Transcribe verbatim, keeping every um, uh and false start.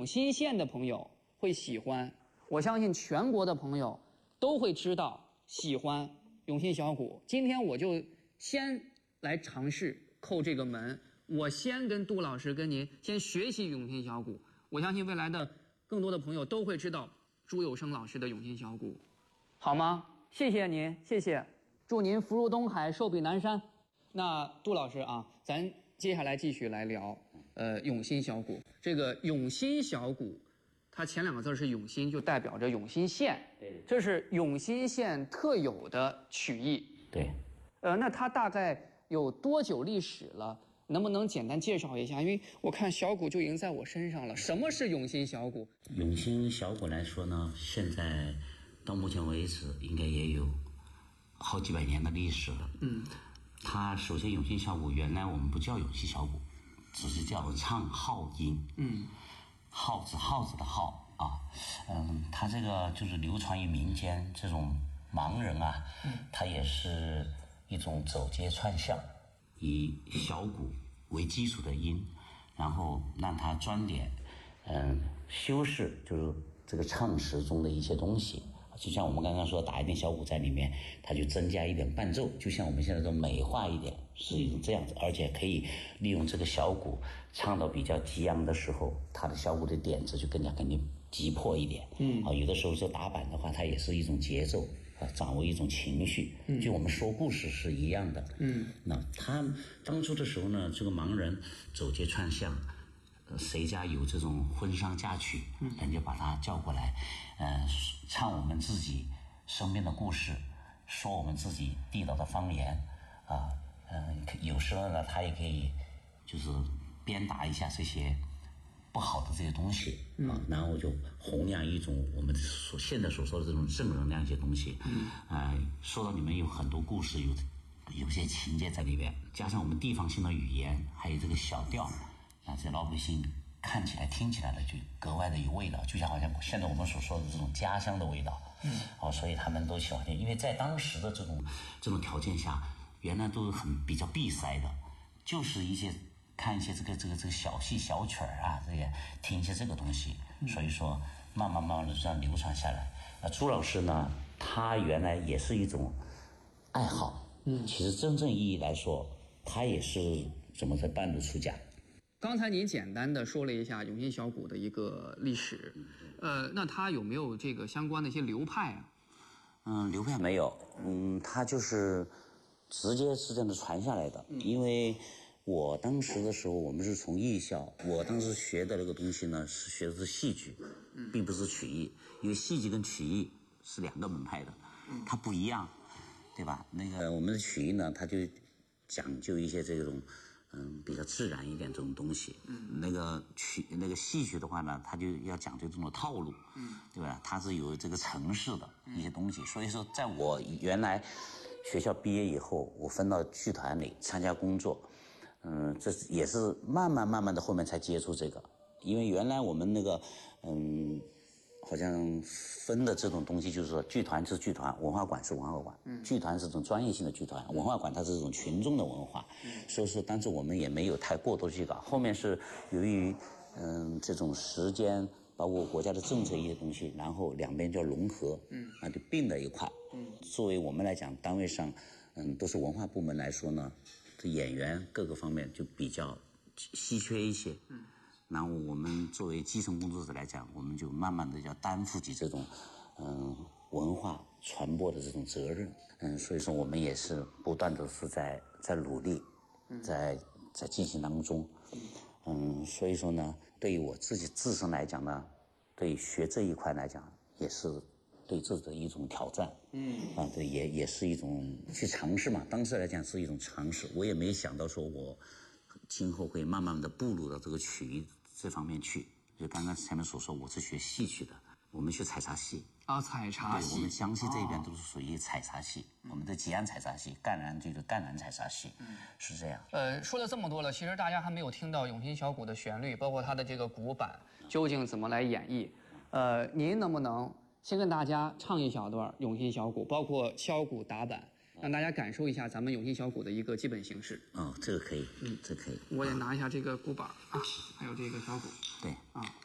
永新县的朋友会喜欢，我相信全国的朋友都会知道喜欢永新小鼓。今天我就先来尝试叩这个门，我先跟杜老师跟您先学习永新小鼓，我相信未来的更多的朋友都会知道朱有生老师的永新小鼓，好吗？谢谢您，谢谢，祝您福如东海，寿比南山。那杜老师啊，咱接下来继续来聊，呃，永新小鼓。这个永新小鼓，它前两个字是永新，就代表着永新县， 对， 这是永新县特有的曲艺。 对， 呃，那它大概有多久历史了？能不能简单介绍一下？因为我看小鼓就已经在我身上了。什么是永新小鼓？ 永新小鼓来说呢，现在到目前为止应该也有好几百年的历史了。 嗯。 它首先永新小鼓原来我们不叫永新小鼓，只是叫唱号音。嗯，号子号子的号啊，嗯，它这个就是流传于民间，这种盲人啊，嗯，他也是一种走街串巷，以小鼓为基础的音，然后让它装点，嗯，修饰就是这个唱词中的一些东西。就像我们刚刚说打一点小鼓在里面，它就增加一点伴奏，就像我们现在说美化一点，是一种这样子，而且可以利用这个小鼓唱到比较激昂的时候，它的小鼓的点子就更加肯定急迫一点。嗯，啊，有的时候这打板的话，它也是一种节奏啊，掌握一种情绪，嗯，就我们说故事是一样的。嗯，那他当初的时候呢，这个盲人走街串巷。呃，谁家有这种婚丧嫁娶，嗯，人就把他叫过来，呃，唱我们自己身边的故事，说我们自己地道的方言，啊，嗯、呃，有时候呢，他也可以就是鞭打一下这些不好的这些东西，啊，然后就弘扬一种我们所现在所说的这种正能量一些东西，嗯，呃，说到里面有很多故事，有有些情节在里边，加上我们地方性的语言，还有这个小调。啊，这老百姓看起来、听起来的就格外的有味道，就像好像现在我们所说的这种家乡的味道。嗯，哦，所以他们都喜欢听，因为在当时的这种这种条件下，原来都是很比较闭塞的，就是一些看一些这个这个这个小戏小曲儿啊，这些听一些这个东西，所以说慢慢慢慢的这样流传下来。那朱老师呢，他原来也是一种爱好，嗯，其实真正意义来说，他也是怎么在半路出家。 刚才您简单的说了一下永新小鼓的一个历史，呃，那它有没有这个相关的一些流派啊？ 嗯，流派没有，嗯，它就是直接是这样的传下来的。嗯、因为我当时的时候，我们是从艺校，我当时学的那个东西呢，是学的是戏剧，并不是曲艺，因为戏剧跟曲艺是两个门派的，它不一样，对吧？那个我们的曲艺呢，它就讲究一些这种。嗯，比较自然一点这种东西。嗯，那个曲那个戏曲的话呢，它就要讲究这种套路。嗯，对吧？它是有这个程式的一些东西。所以说，在我原来学校毕业以后，我分到剧团里参加工作。嗯，这也是慢慢慢慢的后面才接触这个，因为原来我们那个嗯。好像分的这种东西，就是说剧团是剧团，文化馆是文化馆。嗯，剧团是这种专业性的剧团，文化馆它是这种群众的文化。嗯，所以说当时我们也没有太过多去搞。后面是由于嗯这种时间，包括国家的政策一些东西，然后两边就融合，嗯，那就并在一块。嗯，作为我们来讲，单位上嗯都是文化部门来说呢，这演员各个方面就比较稀缺一些。嗯。然后我们作为基层工作者来讲，我们就慢慢的要担负起这种，嗯，文化传播的这种责任。嗯，所以说我们也是不断的是在在努力，在在进行当中。嗯，所以说呢，对于我自己自身来讲呢，对于学这一块来讲，也是对自己的一种挑战。嗯，啊，对，也也是一种去尝试嘛。当时来讲是一种尝试，我也没想到说我。今后会慢慢的步入到这个曲艺这方面去，就刚刚前面所说，我是学戏曲的，我们学采茶戏啊，采茶戏， 对，我们湘西这边都是属于采茶戏，哦、我们的吉安采茶戏、赣南这个赣南采茶戏，嗯，是这样。 呃，说了这么多了，其实大家还没有听到永新小鼓的旋律，包括它的这个鼓板究竟怎么来演绎。呃，您能不能先跟大家唱一小段永新小鼓，包括敲鼓打板？让大家感受一下咱们永新小鼓的一个基本形式。 哦，这个可以，嗯，这个可以。 我也拿一下这个鼓板啊，还有这个小鼓。 对啊。